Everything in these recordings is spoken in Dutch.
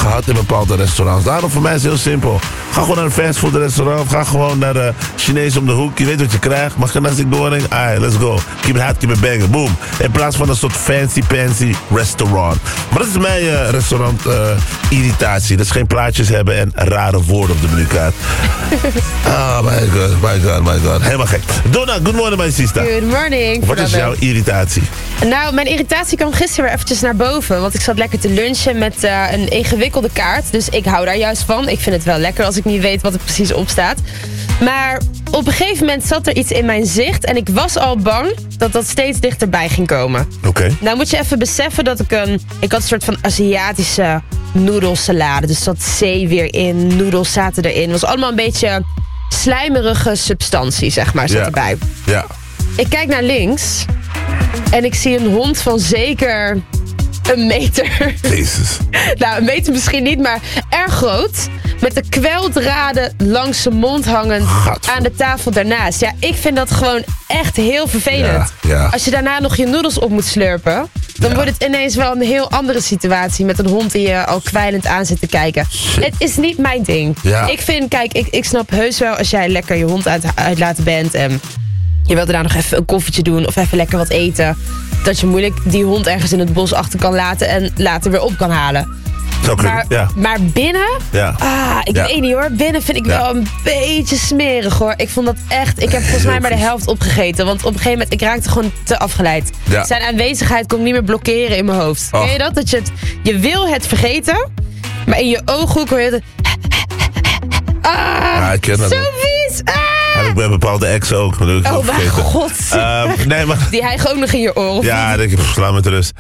gehad in bepaalde restaurants. Daarom voor mij is het heel simpel. Ga gewoon naar een fastfood restaurant. Of ga gewoon naar de Chinees om de hoek. Je weet wat je krijgt. Mag je nasi goreng? Alright, let's go. Keep it hot, keep it banging. Boom. In plaats van een soort fancy restaurant. Maar dat is mijn restaurant irritatie. Dat is geen plaatjes hebben en rare woorden op de menukaart. Oh my god. Helemaal gek. Donna, good morning my sister. Good morning. Wat is jouw irritatie? Nou, mijn irritatie kwam gisteren weer eventjes naar boven. Want ik zat lekker te lunchen met een ingewikkelde kaart. Dus ik hou daar juist van. Ik vind het wel lekker als ik niet weet wat er precies op staat. Maar op een gegeven moment zat er iets in mijn zicht. En ik was al bang dat dat steeds dichterbij ging komen. Oké. Nou moet je even beseffen dat ik had een soort van Aziatische noedelsalade. Dus zat zee weer in, noedels zaten erin. Het was allemaal een beetje slijmerige substantie, zeg maar, zat erbij. Ja. Ik kijk naar links en ik zie een hond van zeker 1 meter. Jezus. Nou, 1 meter misschien niet, maar erg groot. Met de kweldraden langs zijn mond hangend aan de tafel daarnaast. Ja, ik vind dat gewoon echt heel vervelend. Ja. Als je daarna nog je noedels op moet slurpen, dan wordt het ineens wel een heel andere situatie. Met een hond die je al kwijlend aan zit te kijken. Shit. Het is niet mijn ding. Ja. Ik vind, kijk, ik snap heus wel als jij lekker je hond uitlaten bent en je wilt daarna nog even een koffietje doen of even lekker wat eten. Dat je moeilijk die hond ergens in het bos achter kan laten en later weer op kan halen. Maar binnen? Ja. Ik weet niet hoor. Binnen vind ik wel een beetje smerig hoor. Ik vond dat echt. Ik heb volgens mij maar de helft opgegeten. Want op een gegeven moment, ik raakte gewoon te afgeleid. Ja. Zijn aanwezigheid kon ik niet meer blokkeren in mijn hoofd. Ken je dat? Dat je wil het vergeten, maar in je ooghoek hoor je het. Ik ken dat. Zo vies! Heb ik bij bepaalde ex ook. Oh mijn god. Nee, maar die hijgen ook nog in je oor. Ja, denk ik, sla met rust.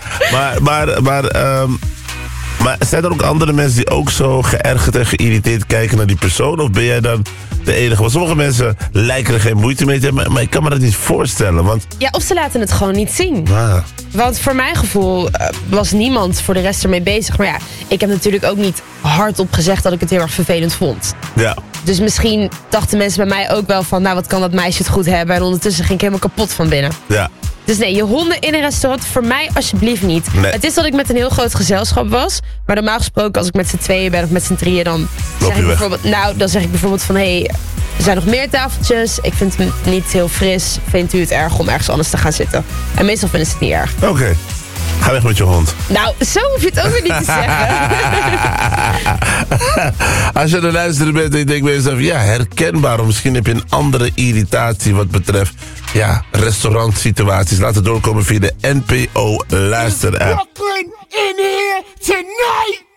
Maar zijn er ook andere mensen die ook zo geërgerd en geïrriteerd kijken naar die persoon? Of ben jij dan de enige? Want sommige mensen lijken er geen moeite mee te hebben, maar ik kan me dat niet voorstellen. Want ja, of ze laten het gewoon niet zien. Want voor mijn gevoel was niemand voor de rest ermee bezig. Maar ja, ik heb natuurlijk ook niet hardop gezegd dat ik het heel erg vervelend vond. Ja. Dus misschien dachten mensen bij mij ook wel van, nou wat kan dat meisje het goed hebben. En ondertussen ging ik helemaal kapot van binnen. Ja. Dus nee, je honden in een restaurant, voor mij alsjeblieft niet. Nee. Het is dat ik met een heel groot gezelschap was. Maar normaal gesproken, als ik met z'n tweeën ben of met z'n drieën, dan zeg ik bijvoorbeeld van, hey, er zijn nog meer tafeltjes. Ik vind het niet heel fris. Vindt u het erg om ergens anders te gaan zitten? En meestal vinden ze het niet erg. Oké. Ga weg met je hond. Nou, zo hoef je het ook weer niet te zeggen. Als je aan het luisteren bent en je denkt bij jezelf, ja, herkenbaar. Of misschien heb je een andere irritatie wat betreft, ja, restaurantsituaties. Laat het doorkomen via de NPO Luister-app. Brooklyn in here tonight.